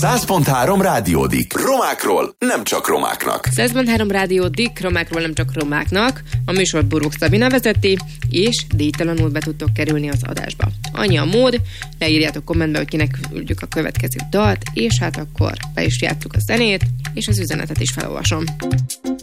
100.3 Rádiódik. Romákról nem csak romáknak. 100.3 Rádiódik, romákról nem csak romáknak. A műsor Buruk Szabina vezeti, és díjtalanul be tudtok kerülni az adásba. Annyi a mód, leírjátok kommentbe, hogy kinek küldjük a következő dalt, és hát akkor be is játsszuk a zenét, és az üzenetet is felolvasom.